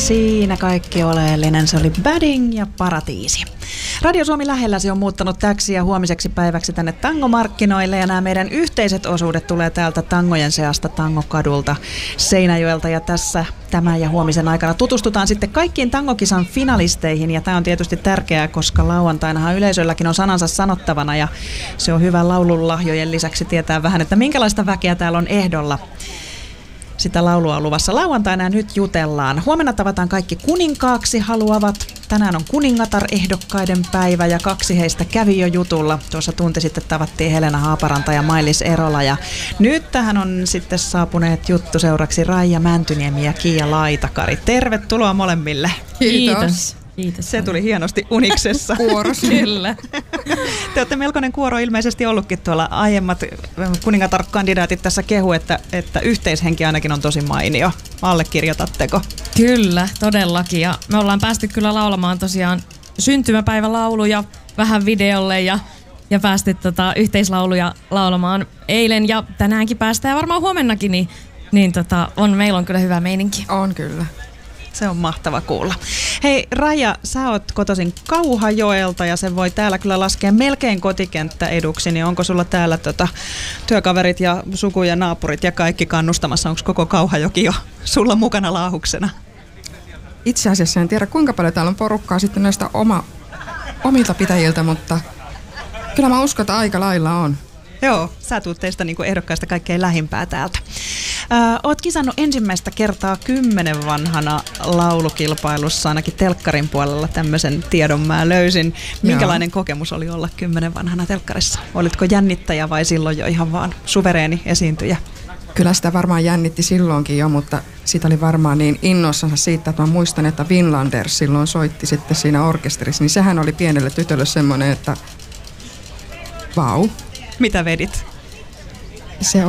Siinä kaikki oleellinen. Se oli Badding ja Paratiisi. Radio Suomi lähelläsi on muuttanut täksi ja huomiseksi päiväksi tänne tangomarkkinoille ja nämä meidän yhteiset osuudet tulee täältä tangojen seasta Tangokadulta Seinäjoelta ja tässä tämän ja huomisen aikana tutustutaan sitten kaikkiin tangokisan finalisteihin ja tämä on tietysti tärkeää, koska lauantainahan yleisölläkin on sanansa sanottavana ja se on hyvä laulunlahjojen lisäksi tietää vähän, että minkälaista väkeä täällä on ehdolla. Sitä laulua on luvassa lauantaina ja nyt jutellaan. Huomenna tavataan kaikki kuninkaaksi haluavat. Tänään on kuningatar-ehdokkaiden päivä ja 2 heistä kävi jo jutulla. Tuossa tunti sitten tavattiin Helena Haaparanta ja Mailis Erola. Ja nyt tähän on sitten saapuneet juttuseuraksi Raija Mäntyniemi ja Kiia Laitakari. Tervetuloa molemmille. Kiitos. Kiitos. Se tuli hienosti uniksessa. Kuoros. Kyllä. Te olette melkoinen kuoro ilmeisesti ollutkin tuolla. Aiemmat kuningatar-kandidaatit tässä kehu, että yhteishenki ainakin on tosi mainio. Allekirjoitatteko? Kyllä, todellakin. Ja me ollaan päästy kyllä laulamaan tosiaan syntymäpäivälauluja vähän videolle ja päästy yhteislauluja laulamaan eilen ja tänäänkin päästään ja varmaan huomennakin, niin meillä on kyllä hyvä meininki. On kyllä. Se on mahtava kuulla. Hei Raija, sä oot kotoisin Kauhajoelta ja se voi täällä kyllä laskea melkein kotikenttä eduksi, niin onko sulla täällä työkaverit ja suku ja naapurit ja kaikki kannustamassa? Onko koko Kauhajoki jo sulla mukana laahuksena? Itse asiassa en tiedä kuinka paljon täällä on porukkaa sitten näistä omilta pitäjiltä, mutta kyllä mä uskon, että aika lailla on. Joo, sä tuut teistä niin kuin ehdokkaista kaikkein lähimpää täältä. Oot kisannut ensimmäistä kertaa 10 vanhana laulukilpailussa, ainakin telkkarin puolella tämmöisen tiedon mä löysin. Minkälainen kokemus oli olla 10 vanhana telkkarissa? Olitko jännittäjä vai silloin jo ihan vaan suvereeni esiintyjä? Kyllä sitä varmaan jännitti silloinkin jo, mutta siitä oli varmaan niin innossansa siitä, että mä muistan, että Finlander silloin soitti sitten siinä orkesterissa, niin sehän oli pienelle tytölle semmoinen, että vau. Mitä vedit? Se